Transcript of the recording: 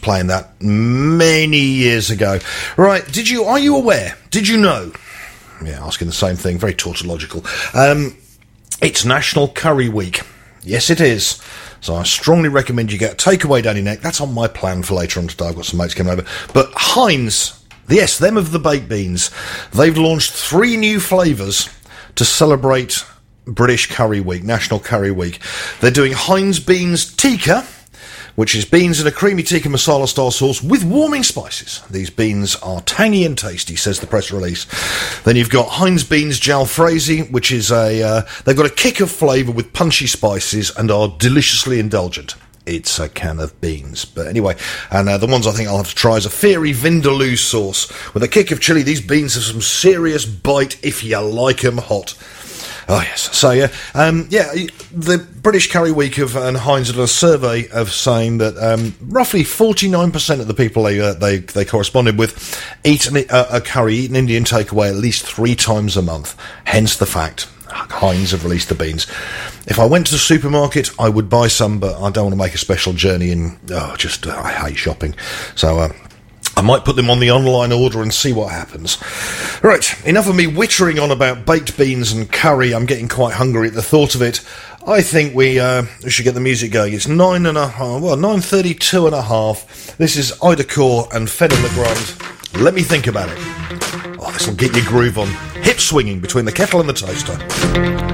playing that many years ago. Right, are you aware? Did you know? Yeah, asking the same thing, very tautological. It's National Curry Week. Yes, it is. So I strongly recommend you get takeaway Danny Neck. That's on my plan for later on today. I've got some mates coming over. But Heinz, yes, them of the baked beans, they've launched 3 new flavours to celebrate British Curry Week, National Curry Week. They're doing Heinz Beans Tikka, which is beans in a creamy tikka masala style sauce with warming spices. These beans are tangy and tasty, says the press release. Then you've got Heinz Beans Jalfrezi, which is they've got a kick of flavour with punchy spices and are deliciously indulgent. It's a can of beans. But anyway, and the ones I think I'll have to try is a Fairy Vindaloo sauce. With a kick of chilli, these beans have some serious bite if you like 'em hot. Oh, yes. So, the British Curry Week and Heinz did a survey of saying that roughly 49% of the people they corresponded with eat a curry, eat an Indian takeaway at least 3 times a month. Hence the fact Heinz have released the beans. If I went to the supermarket, I would buy some, but I don't want to make a special journey in. I hate shopping. So, I might put them on the online order and see what happens. Right, enough of me wittering on about baked beans and curry. I'm getting quite hungry at the thought of it. I think we should get the music going. It's 9:32.5. This is Ida Core and Fedor Legrand. Let me think about it. Oh, this will get your groove on. Hip swinging between the kettle and the toaster.